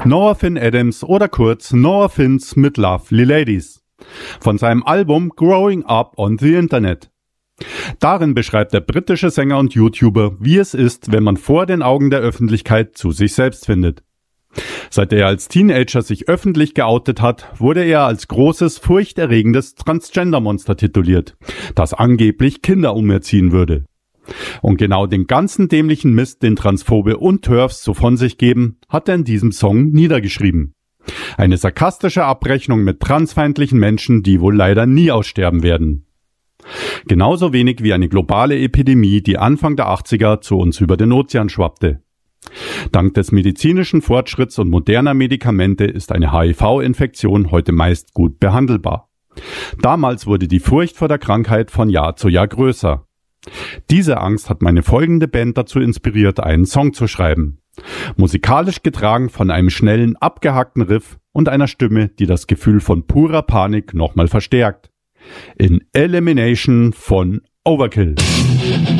Noah Finn Adams oder kurz Noah Finns mit Lovely Ladies von seinem Album Growing Up on the Internet. Darin beschreibt der britische Sänger und YouTuber, wie es ist, wenn man vor den Augen der Öffentlichkeit zu sich selbst findet. Seit er als Teenager sich öffentlich geoutet hat, wurde er als großes, furchterregendes Transgender-Monster tituliert, das angeblich Kinder umerziehen würde. Und genau den ganzen dämlichen Mist, den Transphobe und TERFs so von sich geben, hat er in diesem Song niedergeschrieben. Eine sarkastische Abrechnung mit transfeindlichen Menschen, die wohl leider nie aussterben werden. Genauso wenig wie eine globale Epidemie, die Anfang der 80er zu uns über den Ozean schwappte. Dank des medizinischen Fortschritts und moderner Medikamente ist eine HIV-Infektion heute meist gut behandelbar. Damals wurde die Furcht vor der Krankheit von Jahr zu Jahr größer. Diese Angst hat meine folgende Band dazu inspiriert, einen Song zu schreiben. Musikalisch getragen von einem schnellen, abgehackten Riff und einer Stimme, die das Gefühl von purer Panik nochmal verstärkt. In Elimination von Overkill.